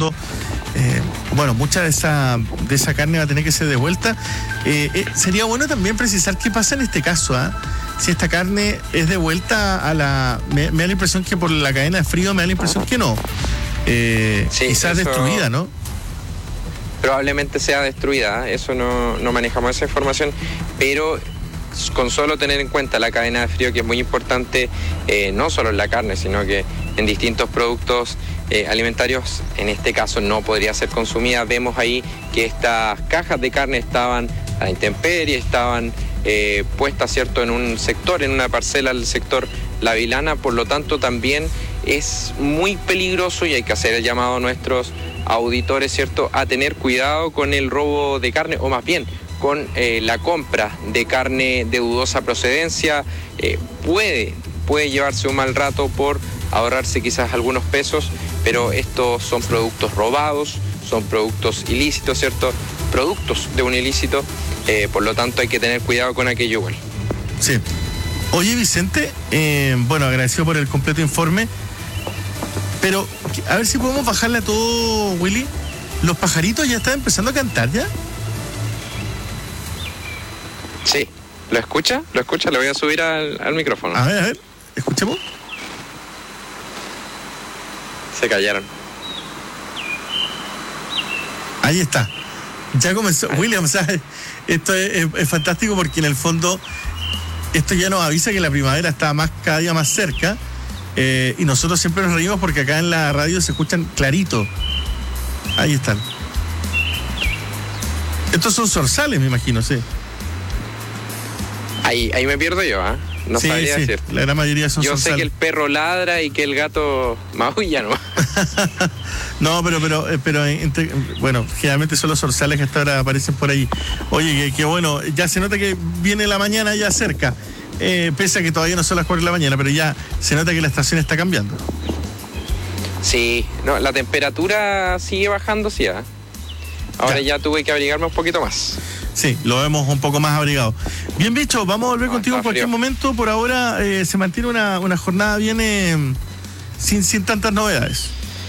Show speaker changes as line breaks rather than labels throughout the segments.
fondo, bueno, mucha de esa carne va a tener que ser devuelta. Sería bueno también precisar qué pasa en este caso, si esta carne es devuelta me da la impresión que por la cadena de frío me da la impresión que no.
Sí,
quizás destruida, ¿no?
Probablemente sea destruida, eso no manejamos esa información, pero con solo tener en cuenta la cadena de frío, que es muy importante, no solo en la carne, sino que en distintos productos alimentarios, en este caso no podría ser consumida. Vemos ahí que estas cajas de carne estaban a la intemperie, estaban puestas, ¿cierto?, en un sector, en una parcela del sector La Vilana, por lo tanto también es muy peligroso y hay que hacer el llamado a nuestros auditores, ¿cierto?, a tener cuidado con el robo de carne, o más bien con la compra de carne de dudosa procedencia. Puede llevarse un mal rato por ahorrarse quizás algunos pesos, pero estos son productos robados, son productos ilícitos, ¿cierto?, productos de un ilícito, por lo tanto hay que tener cuidado con aquello igual.
Sí. Oye, Vicente, bueno, agradecido por el completo informe, pero a ver si podemos bajarle a todo, Willy. ¿Los pajaritos ya están empezando a cantar ya?
Sí, ¿lo escucha? Lo voy a subir al micrófono.
A ver, escuchemos.
Se callaron.
Ahí está. Ya comenzó. William, ¿sabes? Esto es fantástico porque en el fondo esto ya nos avisa que la primavera está cada día más cerca, y nosotros siempre nos reímos porque acá en la radio se escuchan clarito. Ahí están. Estos son zorzales, me imagino, sí.
Ahí me pierdo yo, No
sí,
sabría decir.
La gran mayoría son zorzales.
Yo sé que el perro ladra y que el gato maulla, ¿no?
No, pero bueno, generalmente son los zorzales que hasta ahora aparecen por ahí. Oye, que bueno, ya se nota que viene la mañana ya cerca, pese a que todavía no son las 4 de la mañana, pero ya se nota que la estación está cambiando.
Sí, no, la temperatura sigue bajando, sí. Ahora ya tuve que abrigarme un poquito más.
Sí, lo vemos un poco más abrigado. Bien, bicho, vamos a volver contigo en cualquier momento. Por ahora se mantiene una jornada bien, sin tantas novedades.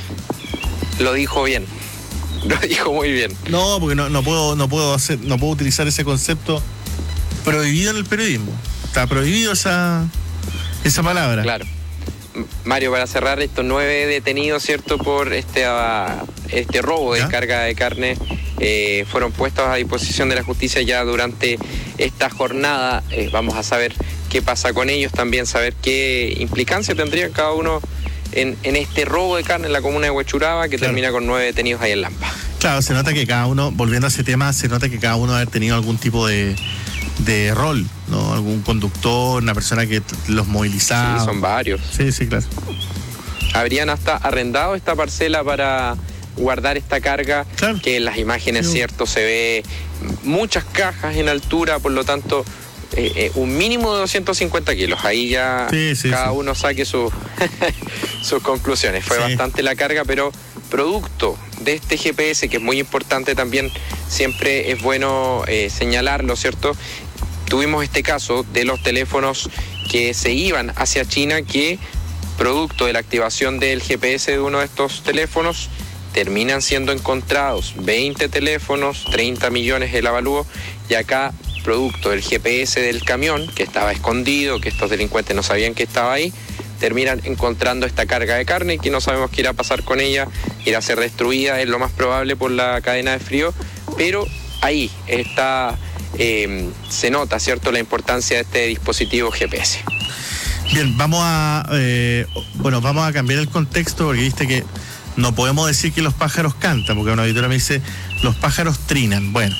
Lo dijo bien. Lo dijo muy bien.
No, porque no puedo utilizar ese concepto prohibido en el periodismo. Está prohibido esa palabra.
Claro. Mario, para cerrar, estos 9 detenidos, ¿cierto?, por este robo de carga de carne, fueron puestos a disposición de la justicia ya durante esta jornada. Vamos a saber qué pasa con ellos, también saber qué implicancia tendría cada uno en este robo de carne en la comuna de Huechuraba, que termina con 9 detenidos ahí en Lampa.
Claro, se nota que cada uno, volviendo a ese tema, se nota que cada uno ha tenido algún tipo de rol, ¿no? Algún conductor, una persona que los movilizaba.
Sí, son varios.
Sí, claro.
Habrían hasta arrendado esta parcela para guardar esta carga, claro, que en las imágenes, cierto, se ve muchas cajas en altura, por lo tanto, un mínimo de 250 kilos. Ahí ya cada uno saque sus conclusiones. Fue bastante la carga, pero producto de este GPS, que es muy importante también, siempre es bueno señalarlo, ¿cierto? Tuvimos este caso de los teléfonos que se iban hacia China, que producto de la activación del GPS de uno de estos teléfonos terminan siendo encontrados 20 teléfonos, 30 millones el avalúo, y acá producto del GPS del camión que estaba escondido, que estos delincuentes no sabían que estaba ahí, terminan encontrando esta carga de carne que no sabemos qué irá a pasar con ella, irá a ser destruida, es lo más probable por la cadena de frío, pero ahí está, se nota, ¿cierto?, la importancia de este dispositivo GPS.
Bien, vamos a cambiar el contexto, porque viste que no podemos decir que los pájaros cantan, porque una auditora me dice, los pájaros trinan. Bueno,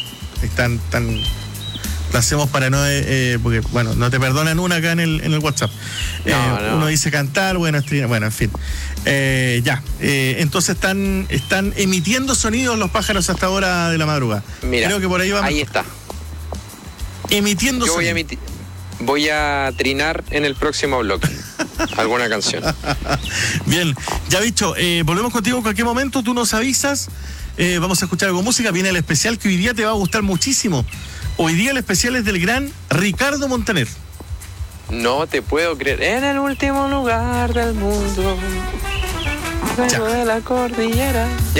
lo hacemos para no, porque bueno, no te perdonan una acá en el WhatsApp. No. Uno dice cantar, bueno, trinar, bueno, en fin. Entonces están emitiendo sonidos los pájaros hasta ahora de la madrugada.
Mira, creo que por ahí vamos. Ahí está.
Emitiendo sonidos.
Voy a trinar en el próximo bloque alguna canción.
Bien, ya bicho, volvemos contigo en cualquier momento, tú nos avisas, vamos a escuchar algo de música, viene el especial que hoy día te va a gustar muchísimo. Hoy día el especial es del gran Ricardo Montaner.
No te puedo creer. En el último lugar del mundo, de la cordillera.